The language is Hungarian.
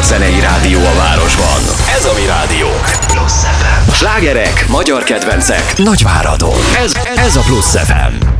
magyar zenei rádió a városban. Ez a mi rádiónk. Plusz FM. Slágerek, magyar kedvencek, Nagyváradon. Ez a Plusz FM.